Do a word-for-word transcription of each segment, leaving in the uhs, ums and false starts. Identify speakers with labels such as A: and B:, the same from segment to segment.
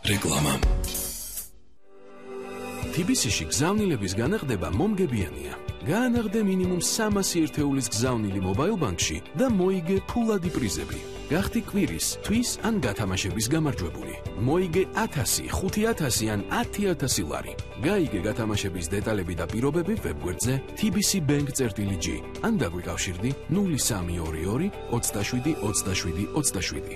A: რეკლამა. თბილისში გზავნილების განახდება მომგებიანია. გაანაღდე მინიმუმ სამასი ერთეულის გზავნილი მობაილ ბანკში და მოიგე ფულადი პრიზები. გახდი კვირის, თვის ან გათამაშების გამარჯვებული. მოიგე ათასი, ხუთი ათასი ან ათი ათასი ლარი. გაიგე გათამაშების დეტალები და პირობები ვებგვერდზე tbcbank.gr ან დაგვიკავშირდი ნული სამი ორი ორი ოცდაშვიდი ოცდაშვიდი ოცდაშვიდი.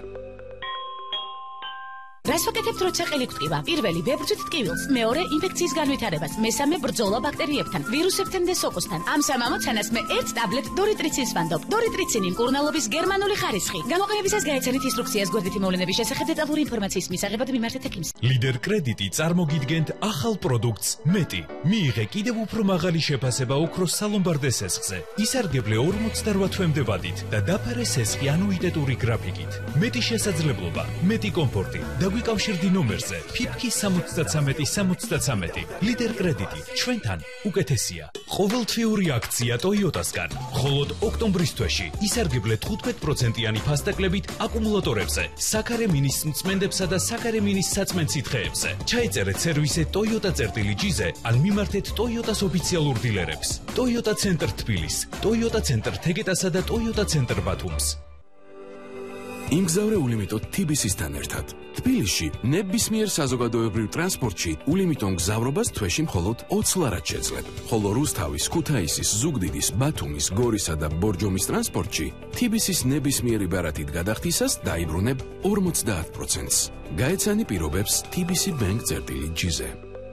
B: რას ვაკეთებთ, როცა ყელი გვტკივა? პირველი ბერძვით ტკივილს, მეორე ინფექციის განვითარებას, მესამე ბრძოლა ბაქტერიებთან, ვირუსებთან და სოკოსთან. ამ სამ ამოცანას მე ერთ ტაბლეტ დორიტრიცინს ვანდობ. დორიტრიცინი მკურნალობის გერმანული ხარისხი. გამოყენებისას გაეცანით ინსტრუქციას გვერდითი მოვლენების შესახებ დეტალური ინფორმაციის მისაღებად მიმართეთ ექიმს.
C: ლიდერ კრედიტი წარმოგიდგენთ ახალ პროდუქტს მეტი. მიიღე კიდევ უფრო მაღალი შეფასება ოქროს სალომბარდე სესხზე. ისარგებლე ორმოცდაოთხ თვემდე ვადით და დაფარე სესხი ანუიტეტური გრაფიკით. მეტი შესაძლებლობა, მეტი კომფორტი. ვიკავშირდი ნომერზე ფიფკი სამოცდათრამეტი სამოცდათრამეტი. ლიდერ კრედიტი ჩვენთან უკეთესია. ყოველთვიური აქცია ტოიოტასგან. მხოლოდ ოქტომბრის თვეში ისარგებლე თხუთმეტ პროცენტიანი ფასდაკლებით აკუმულატორებზე, საქარე მინის მწმენდებსა და საქარე მინის საწმენ სითხეებზე. ჩაიწერეთ სერვისე toyota.gr-ზე ან მიმართეთ ტოიოტას ოფიციალურ დილერებს. ტოიოტა ცენტრ თბილისს, ტოიოტა ცენტრ თეგეტასა და ტოიოტა ცენტრ ბათუმს.
A: იმგზავრე ულიმიტო თბილისთან ერთად. თბილისში ნებისმიერ საზოგადოებრივ ტრანსპორტში ულიმიტონ გზავრობას თვეში მხოლოდ ოცი ლარად შეძლებ. ხოლო რუსთავის, ქუთაისის, ზუგდიდის, ბათუმის, გორისა და ბორჯომის ტრანსპორტში თბილისის ნებისმიერი ბარათით გადახდისას დაიბრუნებ ორმოცდაათ პროცენტს. გაეცანი პირობებს tbcbank.gr-ზე.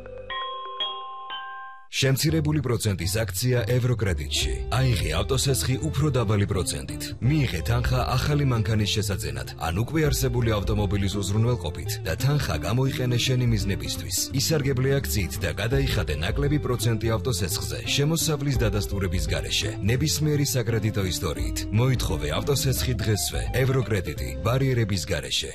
D: შემცირებული პროცენტის აქცია ევროკრედიტში. აიღე ავტოსესხი უფრო დაბალი პროცენტით. მიიღე თანხა ახალი მანქანის შესაძენად, ან უკვე არსებული ავტომობილის უზრუნველყოფით და თანხა გამოიყენე შენი მიზნებისთვის. ისარგებლე აქციით და გადაიხადე ნაკლები პროცენტი ავტოსესხზე შემოსავლის დადასტურების გარეშე. ნებისმიერი საკრედიტო ისტორიით. მოითხოვე ავტოსესხი დღესვე. ევროკრედიტი ბარიერების გარეშე.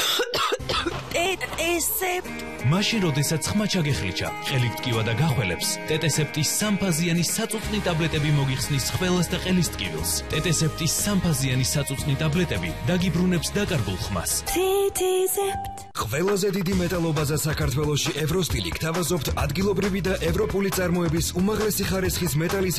B: ტეტესეპტ
C: მაშინ როდესაც ხმა ჩაგეხლიჩა, ყელი ტკივა და გახველებს, ტეტესეპტის სამფაზიანი საწუწნი ტაბლეტები მოგიხსნის ხველას და ყელის ტკივილს. ტეტესეპტის სამფაზიანი საწუწნი ტაბლეტები დაგიბრუნებს დაკარგულ ხმას.
B: ტეტესეპტ
D: ყველაზე დიდი მეტალობაზა საქართველოში ევროსტილი გთავაზობთ ადგილობრივი და ევროპული წარმოების უმაღლესი ხარისხის მეტალის